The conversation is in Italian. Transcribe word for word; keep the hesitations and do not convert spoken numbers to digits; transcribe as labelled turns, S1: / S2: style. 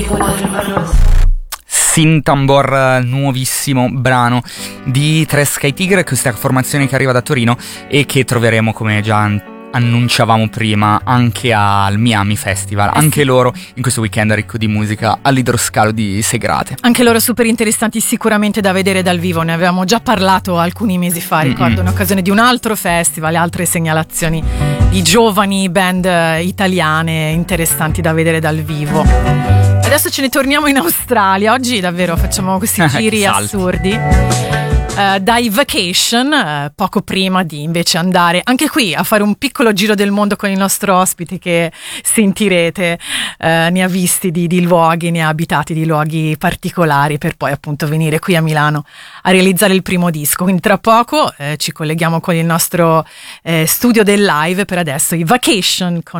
S1: Sintambor, nuovissimo brano di Tre Sky Tigre, questa formazione che arriva da Torino e che troveremo, come già annunciavamo prima, anche al Miami Festival.
S2: Eh
S1: anche
S2: sì.
S1: loro in questo weekend ricco di musica all'idroscalo di Segrate.
S2: Anche loro super interessanti, sicuramente da vedere dal vivo. Ne avevamo già parlato alcuni mesi fa, ricordo,
S1: Mm-mm.
S2: in occasione di un altro festival, altre segnalazioni di giovani band eh, italiane interessanti da vedere dal vivo. Adesso ce ne torniamo in Australia. Oggi davvero facciamo questi giri
S1: Salti.
S2: assurdi. Uh, dai Vacation, uh, poco prima di invece andare anche qui a fare un piccolo giro del mondo con il nostro ospite, che sentirete, uh, ne ha visti di, di luoghi, ne ha abitati di luoghi particolari, per poi appunto venire qui a Milano a realizzare il primo disco. Quindi tra poco uh, ci colleghiamo con il nostro uh, studio del live. Per adesso i Vacation con